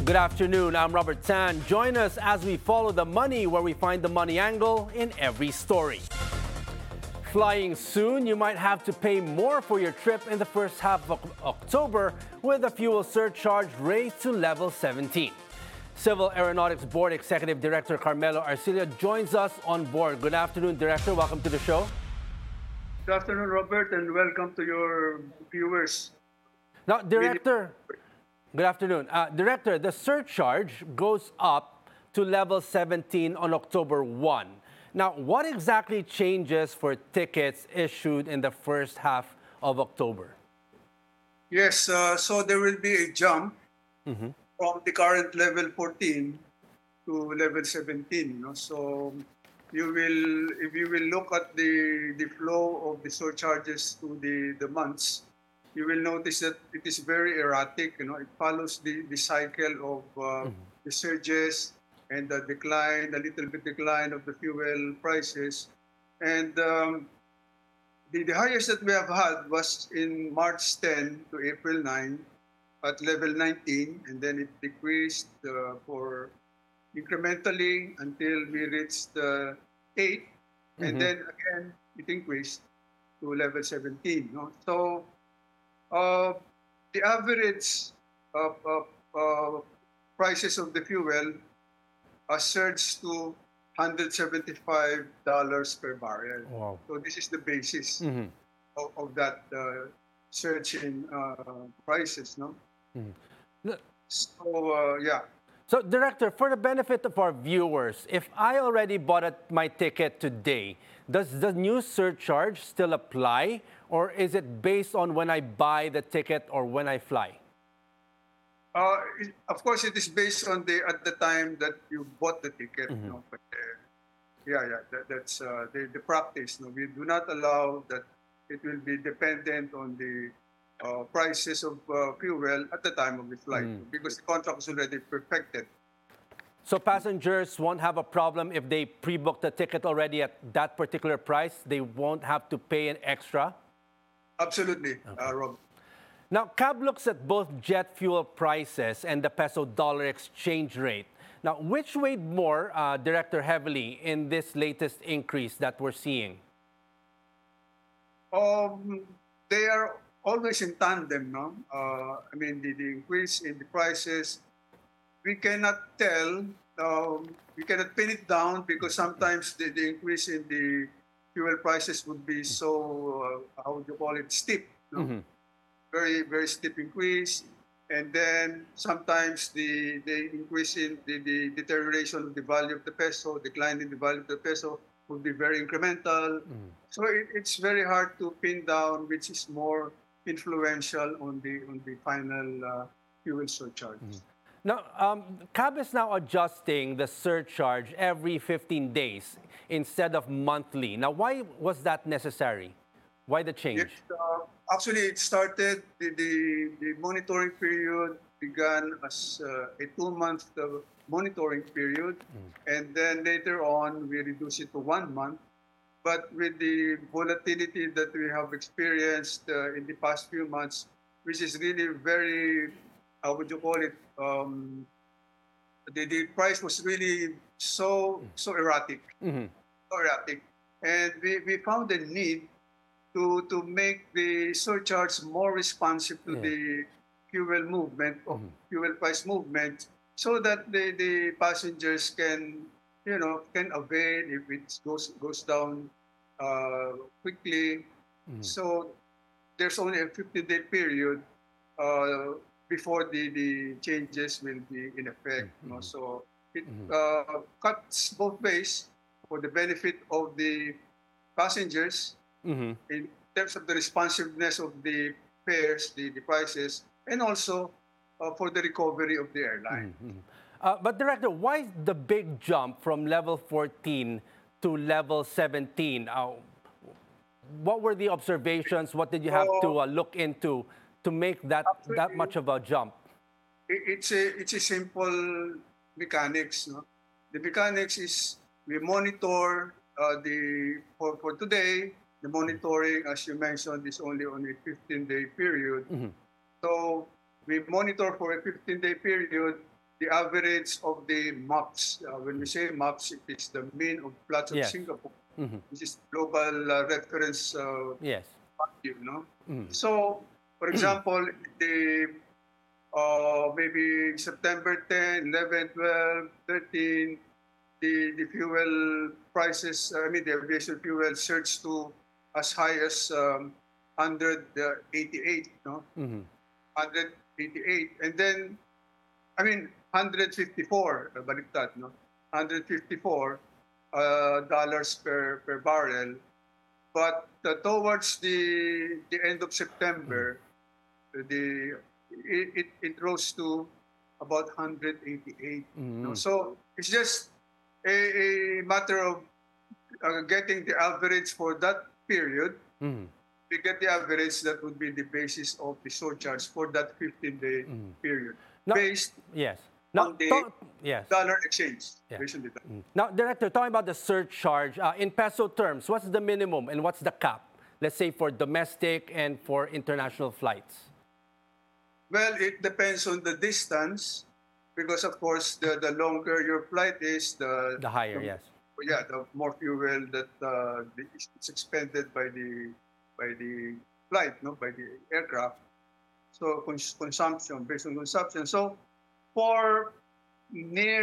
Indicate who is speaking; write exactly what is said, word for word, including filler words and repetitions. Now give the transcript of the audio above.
Speaker 1: Good afternoon, I'm Robert Tan. Join us as we follow the money where we find the money angle in every story. Flying soon, you might have to pay more for your trip in the first half of October with a fuel surcharge raised to level seventeen. Civil Aeronautics Board Executive Director Carmelo Arcilla joins us on board. Good afternoon, Director. Welcome to the show.
Speaker 2: Good afternoon, Robert, and welcome to your viewers.
Speaker 1: Now, Director, good afternoon. Uh, Director, the surcharge goes up to level seventeen on October first. Now, what exactly changes for tickets issued in the first half of October?
Speaker 2: Yes, uh, so there will be a jump
Speaker 1: Mm-hmm.
Speaker 2: from the current level fourteen to level seventeen. You know? So you will, if you will look at the, the flow of the surcharges to the, the months, you will notice that it is very erratic. You know, it follows the, the cycle of uh,
Speaker 1: Mm-hmm.
Speaker 2: the surges and the decline, a little bit decline of the fuel prices. And um, the, the highest that we have had was in March tenth to April ninth at level nineteen, and then it decreased uh, for incrementally until we reached uh, eight, and
Speaker 1: Mm-hmm.
Speaker 2: then again it increased to level seventeen. No? So uh, the average of, of uh, prices of the fuel uh, surged to one hundred seventy-five dollars per barrel.
Speaker 1: Wow.
Speaker 2: So this is the basis
Speaker 1: Mm-hmm.
Speaker 2: of, of that uh, surge in uh, prices. No.
Speaker 1: Mm-hmm.
Speaker 2: So uh, yeah.
Speaker 1: So, Director, for the benefit of our viewers, if I already bought a, my ticket today, does the new surcharge still apply, or is it based on when I buy the ticket or when I fly?
Speaker 2: Uh, it- of course, it is based on the at the time that you bought the ticket.
Speaker 1: Mhm.
Speaker 2: No? But, uh, yeah, yeah, that, that's uh, the, the practice. No? We do not allow that it will be dependent on the uh, prices of uh, fuel at the time of the flight
Speaker 1: Mm.
Speaker 2: because the contract is already perfected.
Speaker 1: So passengers won't have a problem if they pre-book the ticket already at that particular price. They won't have to pay an extra.
Speaker 2: Absolutely, uh, Rob.
Speaker 1: Now, C A B looks at both jet fuel prices and the peso-dollar exchange rate. Now, which weighed more, uh, Director, heavily in this latest increase that we're seeing?
Speaker 2: Um, they are always in tandem, no? Uh, I mean, the, the increase in the prices, we cannot tell, um, we cannot pin it down because sometimes the, the increase in the fuel prices would be so, uh, how would you call it, steep, no?
Speaker 1: Mhm.
Speaker 2: Very, very steep increase. And then sometimes the, the increase in the, the deterioration of the value of the peso, decline in the value of the peso would be very incremental. So it, it's very hard to pin down which is more influential on the on the final uh, fuel surcharge.
Speaker 1: Now, um, C A B is now adjusting the surcharge every fifteen days instead of monthly. Now, why was that necessary? Why the change?
Speaker 2: Yes, uh, actually, it started, the, the, the monitoring period began as uh, a two-month uh, monitoring period, and then later on, we reduced it to one month. But with the volatility that we have experienced uh, in the past few months, which is really very, how would you call it, um, the, the price was really so, so erratic,
Speaker 1: Mhm.
Speaker 2: so erratic. And we, we found the need to to make the surcharge more responsive to
Speaker 1: Yeah.
Speaker 2: the fuel movement, of fuel price movement, so that the, the passengers can, you know, can avail if it goes goes down uh, quickly. So there's only a fifteen-day period uh, before the, the changes will be in effect. You know? So it uh, cuts both ways for the benefit of the passengers
Speaker 1: Mhm.
Speaker 2: in terms of the responsiveness of the fares, the, the prices, and also uh, for the recovery of the airline.
Speaker 1: Uh, but Director, why is the big jump from level fourteen to level seventeen? Uh, what were the observations? What did you have to
Speaker 2: So
Speaker 1: uh, look into to make that that
Speaker 2: actually,
Speaker 1: much of a jump?
Speaker 2: it, it's a it's a simple mechanics. No? The mechanics is we monitor uh, the for, for today. The monitoring, as you mentioned, is only on a fifteen-day period. So we monitor for a fifteen-day period the average of the MAPS. Uh, when we say MAPS, it is the mean of plots of
Speaker 1: Yes.
Speaker 2: Singapore,
Speaker 1: Mhm.
Speaker 2: which is global uh, reference uh,
Speaker 1: Yes.
Speaker 2: value, no?
Speaker 1: Mhm.
Speaker 2: So, for example, the uh, maybe September tenth, eleventh, twelfth, thirteenth, the, the fuel prices, I mean, the aviation fuel surged to as high as um, one hundred eighty-eight, no?
Speaker 1: Mhm.
Speaker 2: one hundred eighty-eight. And then, I mean, one hundred fifty-four, uh, baliktad, no? one hundred fifty-four uh, dollars per, per barrel. But uh, towards the, the end of September, the it, it, it rose to about one hundred eighty-eight. You know?
Speaker 1: Mhm.
Speaker 2: So it's just a, a matter of uh, getting the average for that period.
Speaker 1: Mhm.
Speaker 2: We get the average that would be the basis of the surcharge for that fifteen-day period,
Speaker 1: Now,
Speaker 2: based
Speaker 1: yes. Now,
Speaker 2: on the
Speaker 1: talk, yes.
Speaker 2: dollar exchange.
Speaker 1: Yeah.
Speaker 2: Based on the dollar.
Speaker 1: Now, Director, talking about the surcharge, uh, in peso terms, what's the minimum and what's the cap? Let's say for domestic and for international flights.
Speaker 2: Well, it depends on the distance, because of course the, the longer your flight is, the
Speaker 1: The higher,
Speaker 2: the
Speaker 1: yes.
Speaker 2: yeah, the more fuel that uh, the, it's expended by the by the flight, no, by the aircraft. So cons- consumption based on consumption. So for near